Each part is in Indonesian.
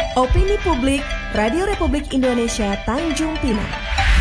Opini Publik, Radio Republik Indonesia Tanjung Pinang.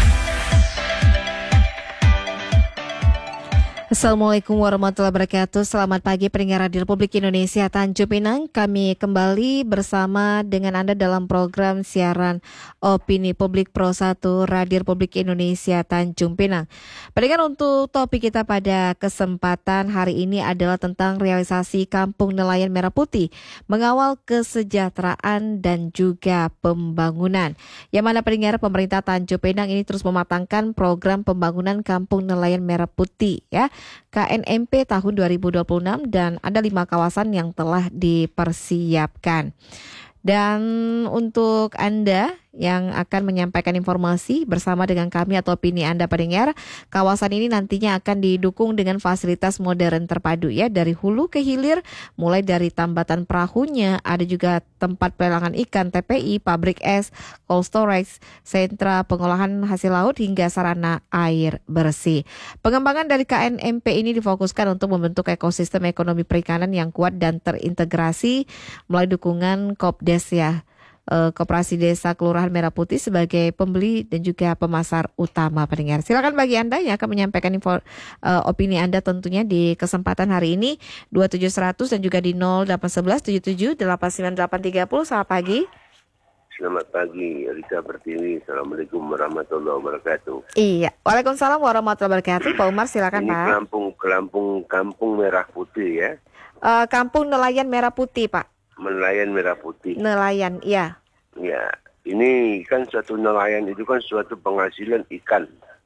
Assalamualaikum warahmatullahi wabarakatuh. Selamat pagi pendengar Radio Republik Indonesia Tanjung Pinang. Kami kembali bersama dengan Anda dalam program siaran Opini Publik Pro 1 Radio Republik Indonesia Tanjung Pinang. Pendengar, untuk topik kita pada kesempatan hari ini adalah tentang realisasi Kampung Nelayan Merah Putih, mengawal kesejahteraan dan juga pembangunan. Yang mana pendengar, pemerintah Tanjung Pinang ini terus mematangkan program pembangunan Kampung Nelayan Merah Putih ya. KNMP tahun 2026 dan ada 5 kawasan yang telah dipersiapkan. Dan untuk Anda yang akan menyampaikan informasi bersama dengan kami atau opini Anda pendengar, kawasan ini nantinya akan didukung dengan fasilitas modern terpadu ya, dari hulu ke hilir, mulai dari tambatan perahunya, ada juga tempat pelelangan ikan TPI, pabrik es, cold storage, sentra pengolahan hasil laut hingga sarana air bersih. Pengembangan dari KNMP ini difokuskan untuk membentuk ekosistem ekonomi perikanan yang kuat dan terintegrasi melalui dukungan Kopdes ya, Koperasi Desa Kelurahan Merah Putih sebagai pembeli dan juga pemasar utama pendengar. Silakan bagi Anda yang akan menyampaikan opini Anda tentunya di kesempatan hari ini 27100 dan juga di 0811 77 89830. Selamat pagi. Selamat pagi, Rika Pertiwi. Assalamualaikum warahmatullahi wabarakatuh. Iya, Waalaikumsalam warahmatullahi wabarakatuh. Pak Umar, silakan ini Pak. Kampung Merah Putih ya. Kampung Nelayan Merah Putih Pak. Nelayan Merah Putih. Nelayan, iya. Ya, ini kan suatu nelayan itu kan suatu penghasilan ikan.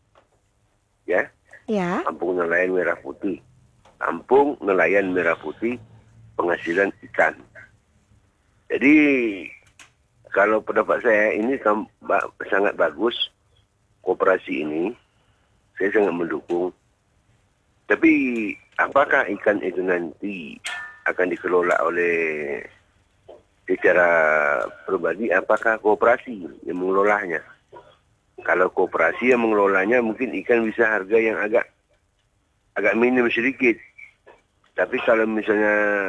Ya. Ya. Kampung Nelayan Merah Putih. Kampung Nelayan Merah Putih, penghasilan ikan. Jadi kalau pendapat saya ini sangat bagus koperasi ini. Saya sangat mendukung. Tapi apakah ikan itu nanti akan dikelola oleh secara pribadi, apakah koperasi yang mengelolanya? Kalau koperasi yang mengelolanya, mungkin ikan bisa harga yang agak minim sedikit. Tapi kalau misalnya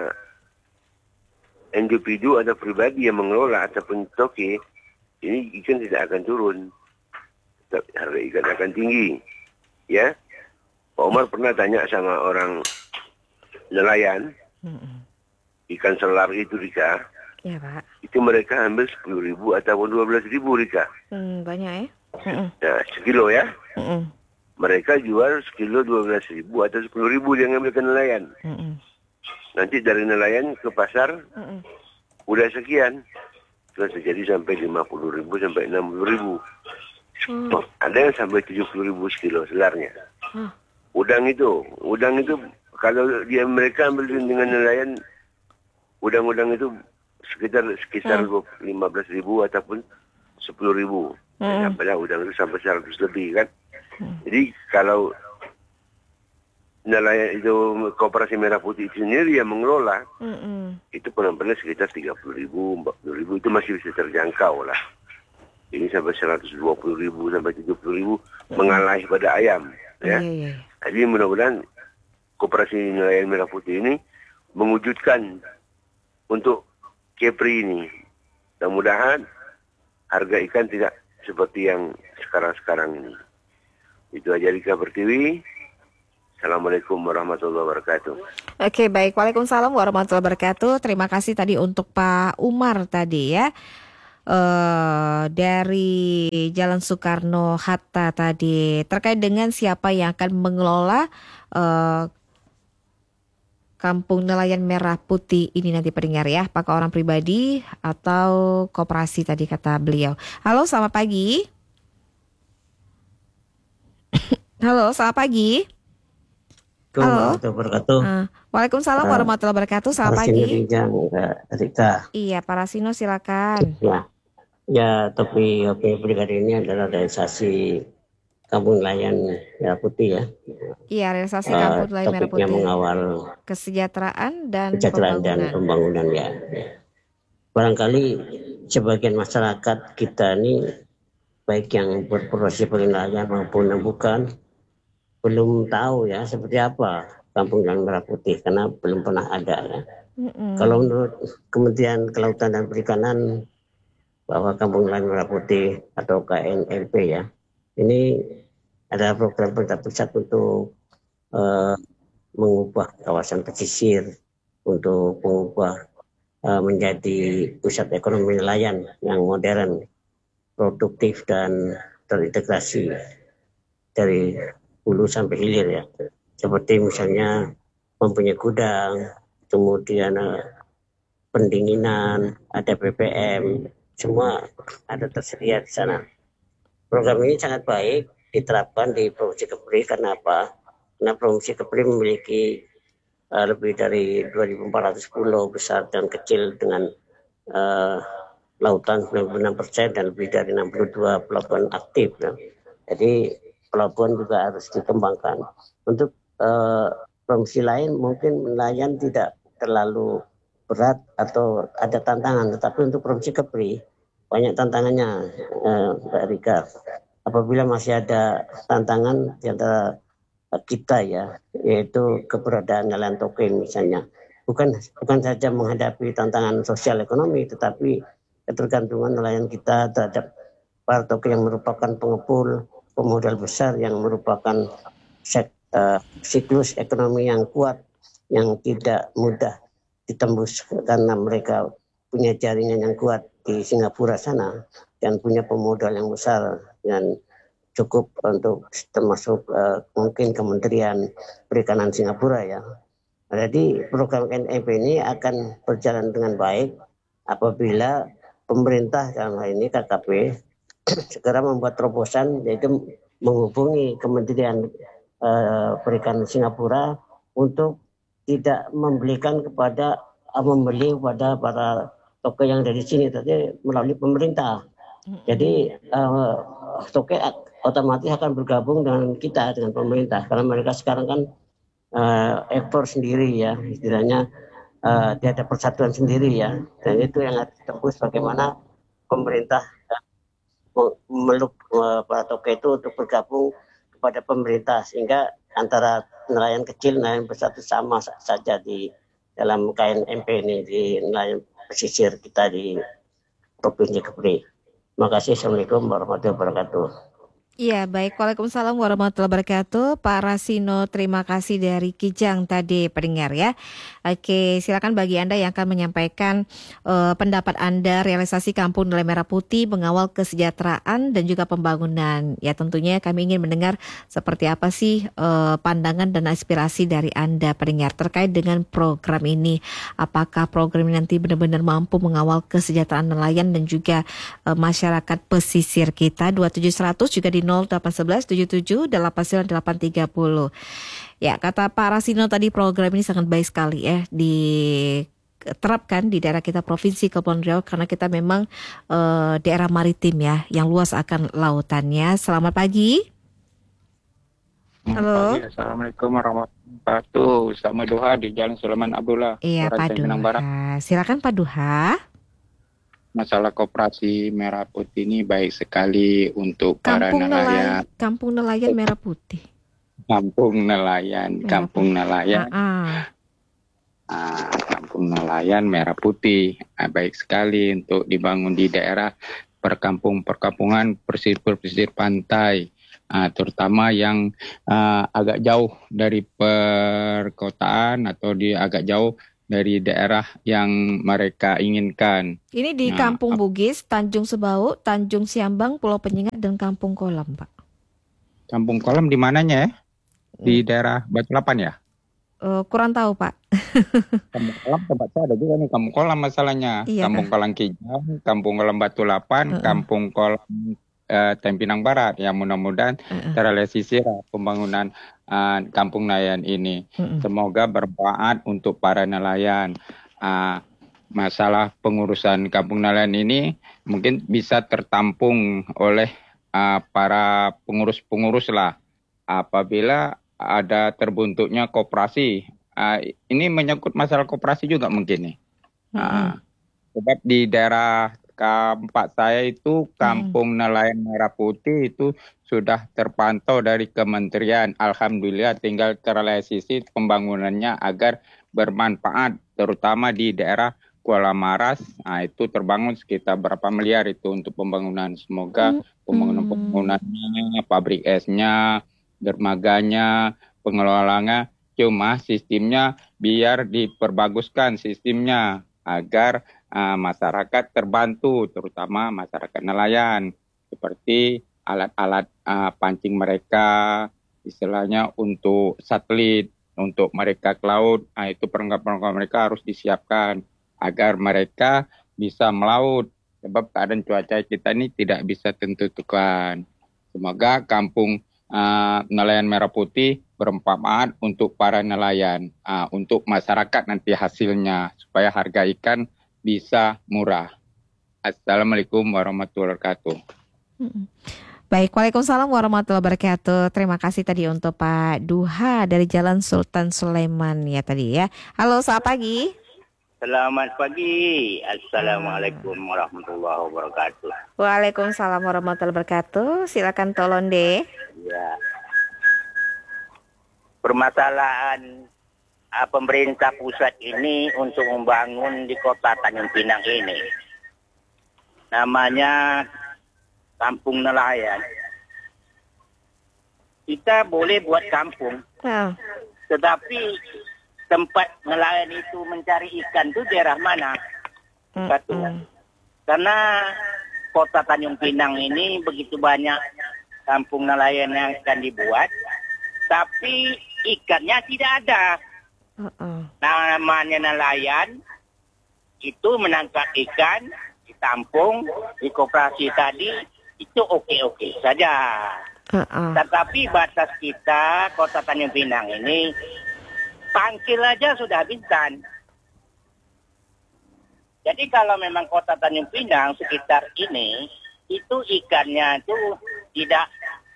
individu atau pribadi yang mengelola ataupun toke, ini ikan tidak akan turun. Harga ikan akan tinggi. Ya, Pak Umar pernah tanya sama orang nelayan, ikan selar itu Rika. Ya Pak. Itu mereka ambil 10.000 ataupun 12.000 Rika. Banyak ya. Nah, sekilo ya. Mereka jual sekilo 12.000 atau 10.000 dia ngambil ke nelayan. Nanti dari nelayan ke pasar, udah sekian. Terus terjadi sampai 50.000 sampai 60.000. Ada yang sampai 70.000 sekilo selarnya. Udang itu kalau mereka ambil dengan nelayan, udang-udang itu sekitar 15.000 ataupun 10.000. Padahal udang itu sampai 100 lebih kan. Jadi kalau nelayan itu Koperasi Merah Putih itu sendiri yang mengelola, itu benar-benar sekitar 30.000, 40.000 itu masih bisa terjangkau lah. Ini sampai 120.000 sampai 70.000 mengalahi pada ayam. Ya. Jadi mudah-mudahan Koperasi Nelayan Merah Putih ini mewujudkan untuk Kepri ini. Mudah-mudahan harga ikan tidak seperti yang sekarang-sekarang ini. Itu aja Rika Pertiwi. Assalamualaikum warahmatullahi wabarakatuh. Oke, baik. Waalaikumsalam warahmatullahi wabarakatuh. Terima kasih tadi untuk Pak Umar tadi ya. Dari Jalan Soekarno-Hatta tadi terkait dengan siapa yang akan mengelola Kampung Nelayan Merah Putih ini nanti pendengar ya, apakah orang pribadi atau koperasi tadi kata beliau. Halo, selamat pagi. Halo, selamat pagi. Halo. Waalaikumsalam warahmatullahi wabarakatuh. Selamat pagi. Rika. Iya, Pak Rasino silakan. Ya, topik hari ini adalah realisasi Kampung Nelayan Merah Putih ya. Iya, realisasi Kampung Nelayan Merah Putih. Topiknya mengawal kesejahteraan dan pembangunan ya. Barangkali sebagian masyarakat kita ini, baik yang berprofesi penelayan maupun yang bukan, belum tahu ya seperti apa Kampung Nelayan Merah Putih karena belum pernah ada ya. Kalau menurut Kementerian Kelautan dan Perikanan bahwa Kampung Nelayan Merah Putih atau KNLP ya, ini adalah program pemerintah pusat untuk mengubah kawasan pesisir, untuk mengubah menjadi pusat ekonomi nelayan yang modern, produktif dan terintegrasi dari hulu sampai hilir ya. Seperti misalnya mempunyai gudang, kemudian pendinginan, ada BBM, semua ada tersedia di sana. Program ini sangat baik diterapkan di Provinsi Kepri. Karena apa? Karena Provinsi Kepri memiliki lebih dari 2.400 pulau besar dan kecil dengan lautan 96% dan lebih dari 62 pelabuhan aktif. Ya. Jadi pelabuhan juga harus dikembangkan. Untuk provinsi lain mungkin nelayan tidak terlalu berat atau ada tantangan, tetapi untuk Provinsi Kepri banyak tantangannya, Mbak Rika. Apabila masih ada tantangan di antara kita ya, yaitu keberadaan nelayan token misalnya. Bukan saja menghadapi tantangan sosial ekonomi, tetapi ketergantungan nelayan kita terhadap para token yang merupakan pengepul pemodal besar, yang merupakan siklus ekonomi yang kuat, yang tidak mudah ditembus karena mereka punya jaringan yang kuat di Singapura sana dan punya pemodal yang besar dan cukup untuk termasuk mungkin Kementerian Perikanan Singapura ya. Jadi program KNLP ini akan berjalan dengan baik apabila pemerintah dalam hal ini KKP segera membuat terobosan, yaitu menghubungi Kementerian Perikanan Singapura untuk tidak membeli kepada para toko yang dari sini, tapi melalui pemerintah. Jadi toke otomatis akan bergabung dengan kita, dengan pemerintah, karena mereka sekarang kan ekspor sendiri ya, istilahnya dia ada persatuan sendiri ya, dan itu yang harus ditembus bagaimana pemerintah memeluk para toke itu untuk bergabung kepada pemerintah, sehingga antara nelayan kecil nelayan besar itu sama saja di dalam KNMP ini, di nelayan pesisir kita di Provinsi Kepri. Terima kasih. Assalamualaikum warahmatullahi wabarakatuh. Iya, baik. Waalaikumsalam warahmatullahi wabarakatuh. Pak Rasino, terima kasih dari Kijang tadi pendengar ya. Oke, silakan bagi Anda yang akan menyampaikan pendapat Anda realisasi Kampung Nelayan Merah Putih mengawal kesejahteraan dan juga pembangunan. Ya, tentunya kami ingin mendengar seperti apa sih pandangan dan aspirasi dari Anda pendengar terkait dengan program ini. Apakah program ini nanti benar-benar mampu mengawal kesejahteraan nelayan dan juga masyarakat pesisir kita. 27100 juga di 0811 77 89830. Ya, kata Pak Rasino tadi program ini sangat baik sekali ya diterapkan di daerah kita Provinsi Kepulauan Riau karena kita memang daerah maritim ya yang luas akan lautannya. Selamat pagi. Halo. Pagi, Assalamualaikum warahmatullahi wabarakatuh. Selamat duha di Jalan Sulaiman Abdullah. Iya, Pak Duha. Silakan Pak Duha. Masalah koperasi Merah Putih ini baik sekali untuk para nelayan. Kampung Nelayan Merah Putih. Kampung Nelayan Merah Putih. Baik sekali untuk dibangun di daerah perkampungan pesisir pantai. Terutama yang agak jauh dari perkotaan atau agak jauh dari daerah yang mereka inginkan. Ini di Kampung Bugis, Tanjung Sebau, Tanjung Siambang, Pulau Penyengat, dan Kampung Kolam, Pak. Kampung Kolam di mananya ya? Di daerah Batu Lapan ya? Kurang tahu, Pak. Kampung Kolam tempat saya ada juga nih, Kampung Kolam masalahnya. Iya, Kampung Kolam Kijang, Kampung Kolam Batu Lapan, Kampung Kolam Tempinang Barat. Ya mudah-mudahan terrealisasi pembangunan kampung nelayan ini. Semoga bermanfaat untuk para nelayan. Masalah pengurusan kampung nelayan ini mungkin bisa tertampung oleh para pengurus-pengurus lah apabila ada terbentuknya koperasi. Ini menyangkut masalah koperasi juga mungkin nih. Sebab di daerah tempat saya itu Kampung Nelayan Merah Putih itu sudah terpantau dari kementerian. Alhamdulillah tinggal terrealisasi pembangunannya agar bermanfaat terutama di daerah Kuala Maras, itu terbangun sekitar berapa miliar itu untuk pembangunan. Semoga pembangunannya, pabrik esnya, dermaganya, pengelolaannya, cuma sistemnya biar diperbaguskan sistemnya agar masyarakat terbantu, terutama masyarakat nelayan, seperti alat-alat pancing mereka, istilahnya untuk satelit, untuk mereka ke laut, itu perangkat-perangkat mereka harus disiapkan agar mereka bisa melaut. Sebab keadaan cuaca kita ini tidak bisa tentukan. Semoga kampung nelayan Merah Putih bermanfaat untuk para nelayan, untuk masyarakat nanti hasilnya, supaya harga ikan bisa murah. Assalamualaikum warahmatullahi wabarakatuh. Baik, Waalaikumsalam warahmatullahi wabarakatuh. Terima kasih tadi untuk Pak Duha dari Jalan Sultan Sulaiman ya tadi ya. Halo, selamat pagi. Selamat pagi. Assalamualaikum warahmatullahi wabarakatuh. Waalaikumsalam warahmatullahi wabarakatuh. Silakan tolong deh. Ya. Permasalahan pemerintah pusat ini untuk membangun di kota Tanjung Pinang ini. Namanya kampung nelayan. Kita boleh buat kampung. Tetapi tempat nelayan itu mencari ikan itu daerah mana? Satu. Karena kota Tanjung Pinang ini begitu banyak kampung nelayan yang akan dibuat, tapi ikannya tidak ada. Namanya nelayan itu menangkap ikan, ditampung di koperasi tadi, itu oke-oke saja. Tetapi batas kita kota Tanjung Pinang ini pangkil aja sudah bintan. Jadi kalau memang kota Tanjung Pinang sekitar ini, itu ikannya itu tidak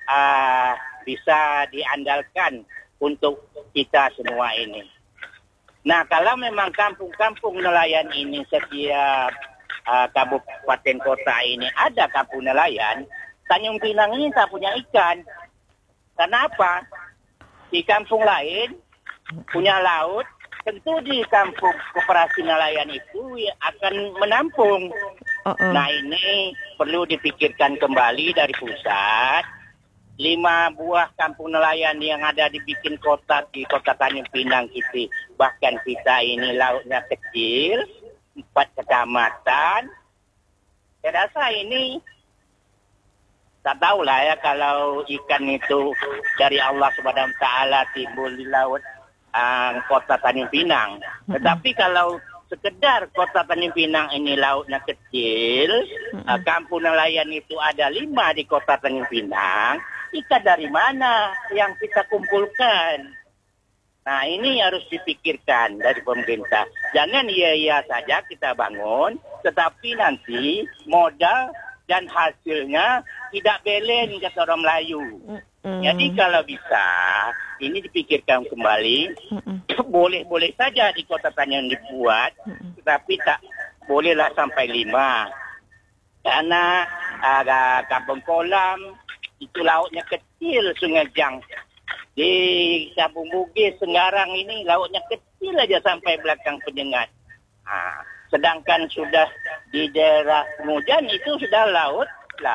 bisa diandalkan untuk kita semua ini. Nah, kalau memang kampung-kampung nelayan ini setiap kabupaten kota ini ada kampung nelayan, Tanjung Pinang ini tak punya ikan. Kenapa? Di kampung lain punya laut, tentu di kampung koperasi nelayan itu akan menampung. Nah, ini perlu dipikirkan kembali dari pusat. 5 buah kampung nelayan yang ada dibikin kota di kota Tanjung Pinang kita, bahkan kita ini lautnya kecil, 4 kecamatan. Saya rasa ini tak tahulah ya kalau ikan itu dari Allah Subhanahu wa taala timbul di laut kota Tanjung Pinang. Tetapi kalau sekedar kota Tanjung Pinang ini lautnya kecil, kampung nelayan itu ada 5 di kota Tanjung Pinang, ikan dari mana yang kita kumpulkan? Nah, ini harus dipikirkan dari pemerintah. Jangan iya-iya saja kita bangun, tetapi nanti modal dan hasilnya tidak belen kata orang Melayu. Jadi kalau bisa, ini dipikirkan kembali, boleh-boleh saja di kota Tanjung dibuat, tetapi tak bolehlah sampai 5. Karena ada Kampung Kolam, itu lautnya kecil, Sungai Jang. Di Kampung Bugis, Senggarang ini lautnya kecil aja sampai belakang Penyengat. Sedangkan sudah di daerah Mujan itu sudah laut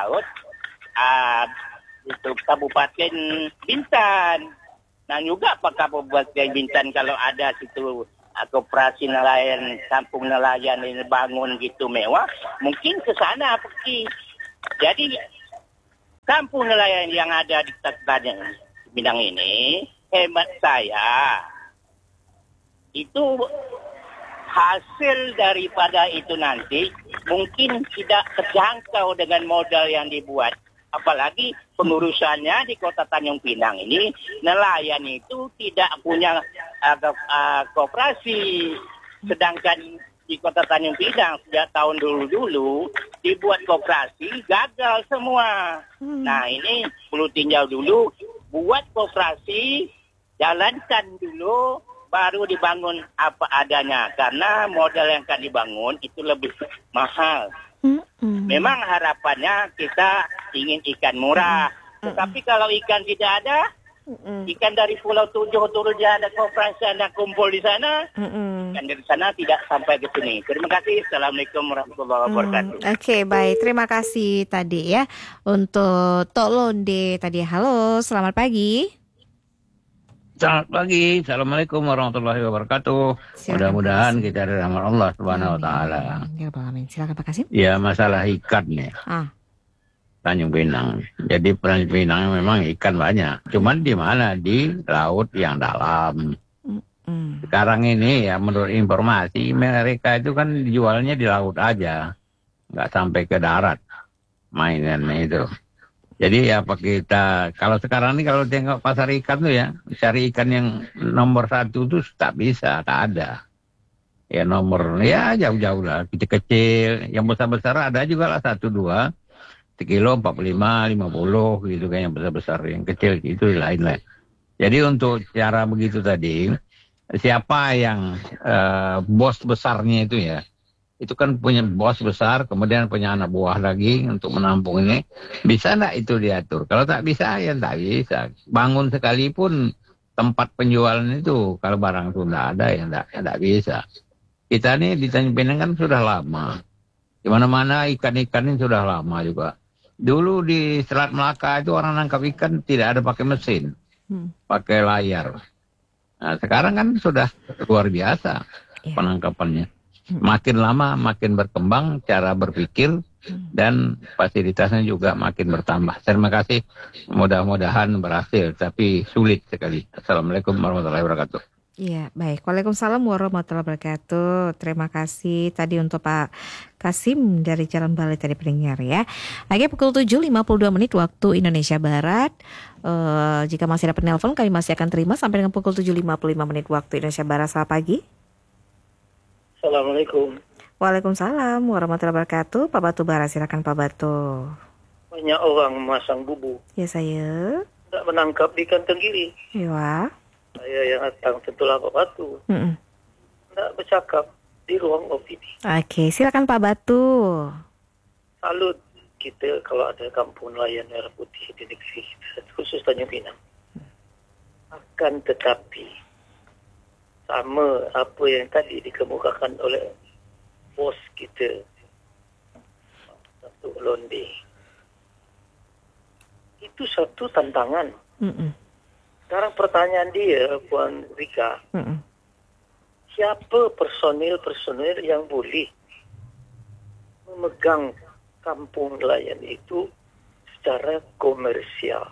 itu Kabupaten Bintan. Nah, juga Pak Kabupaten Bintan kalau ada situ koperasi nelayan, kampung nelayan ini bangun gitu mewah, mungkin ke sana pergi. Jadi kampung nelayan yang ada di Tanjung Pinang ini, hemat saya, itu hasil daripada itu nanti mungkin tidak terjangkau dengan modal yang dibuat. Apalagi pengurusannya di kota Tanjung Pinang ini, nelayan itu tidak punya koperasi. Sedangkan di kota Tanjung Pinang sejak tahun dulu-dulu dibuat koperasi, gagal semua. Nah, ini perlu tinjau dulu, buat koperasi, jalankan dulu, baru dibangun apa adanya. Karena modal yang akan dibangun itu lebih mahal. Memang harapannya kita ingin ikan murah. Tetapi kalau ikan tidak ada, Ikan dari Pulau 7 turun dia ada konferensi, ada kumpul di sana. Ikan dari sana tidak sampai ke sini. Terima kasih. Assalamualaikum warahmatullahi wabarakatuh. Oke, baik. Terima kasih tadi ya untuk Tok Londe tadi. Halo, selamat pagi. Selamat pagi. Assalamualaikum warahmatullahi wabarakatuh. Mudah-mudahan kita ada rahmat Allah Subhanahu wa taala. Silakan Pak Kasim. Ya, masalah ikan nih. Tanjung Pinang. Jadi Tanjung Pinang memang ikan banyak. Cuman di mana? Di laut yang dalam. Sekarang ini ya menurut informasi mereka itu kan dijualnya di laut aja. Nggak sampai ke darat mainannya itu. Jadi apa kita, kalau sekarang ini kalau tengok pasar ikan tuh ya, cari ikan yang nomor 1 tuh tak bisa, tak ada. Ya nomor, ya jauh-jauh lah, kecil-kecil. Yang besar-besar ada juga lah 1-2. Sekilo 45, 50 gitu kan yang besar-besar, yang kecil itu lain lah. Jadi untuk cara begitu tadi, siapa yang bos besarnya itu ya, itu kan punya bos besar, kemudian punya anak buah lagi untuk menampung ini, bisa enggak itu diatur? Kalau tak bisa ya tak bisa. Bangun sekalipun tempat penjualan itu, kalau barang itu enggak ada ya enggak bisa. Kita nih di Tanjung Pinang kan sudah lama. Di mana-mana ikan-ikan ini sudah lama juga. Dulu di Selat Melaka itu orang nangkap ikan tidak ada pakai mesin, pakai layar. Nah sekarang kan sudah luar biasa penangkapannya. Makin lama makin berkembang cara berpikir dan fasilitasnya juga makin bertambah. Terima kasih. Mudah-mudahan berhasil, tapi sulit sekali. Assalamualaikum warahmatullahi wabarakatuh. Iya, baik. Waalaikumsalam warahmatullahi wabarakatuh. Terima kasih tadi untuk Pak Kasim dari Jalan Bali tadi pendengar ya. Lagi pukul 7.52 waktu Indonesia Barat. Jika masih ada penelpon kami masih akan terima sampai dengan pukul 7.55 waktu Indonesia Barat. Selamat pagi. Assalamualaikum. Waalaikumsalam warahmatullahi wabarakatuh. Pak Batubara, silakan Pak Batu. Banyak orang memasang bubu. Ya saya. Tidak menangkap ikan tenggiri. Iya. Saya yang datang tentulah Pak Batu. Tidak bercakap di ruang opini. Oke, silakan Pak Batu. Salut kita kalau ada kampung nelayan merah putih di negeri kita, khusus Tanjung Pinang. Akan tetapi sama apa yang tadi dikemukakan oleh bos kita, Datuk Londe. Itu satu tantangan. Sekarang pertanyaan dia, Puan Rika, siapa personil yang boleh memegang kampung nelayan itu secara komersial?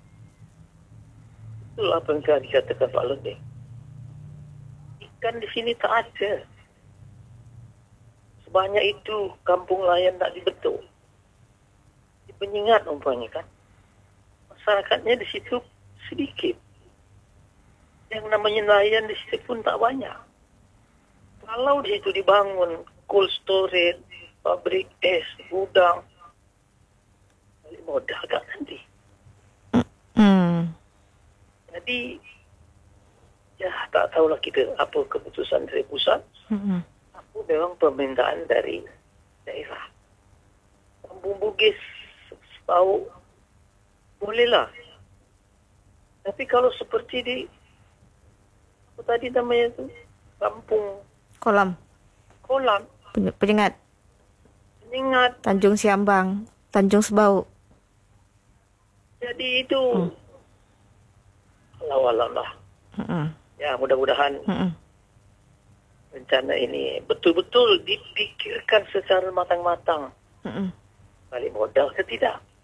Itulah apa yang dikatakan Pak Londe. Ikan di sini tak ada. Sebanyak itu kampung nelayan tak dibentuk. Di Penyengat umpamanya kan. Masyarakatnya di situ sedikit. Yang namanya nelayan di situ pun tak banyak. Kalau di situ dibangun cold storage, pabrik es, gudang, modal agak nanti. Jadi, ya tak tahulah kita apa keputusan dari pusat. Apa memang permintaan dari daerah. Kampung Bugis, tahu, bolehlah. Tapi kalau seperti di apa tadi namanya itu? Kampung Kolam. Penyengat. Tanjung Siambang, Tanjung Sebau. Jadi itu alam lah. Ya mudah-mudahan rencana ini betul-betul dipikirkan secara matang-matang. Balik modal ke tidak?